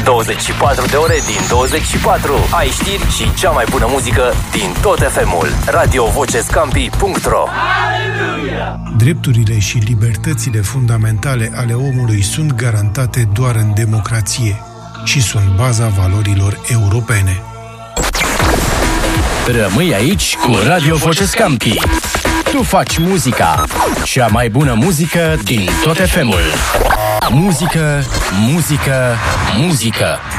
24 de ore din 24. Ai știri și cea mai bună muzică din tot FM-ul. radiovocescampi.ro. Drepturile și libertățile fundamentale ale omului sunt garantate doar în democrație și sunt baza valorilor europene. Rămâi aici cu Radio Vocescampi. Tu faci muzica, cea mai bună muzică din tot FM-ul. Muzică, muzică, muzică.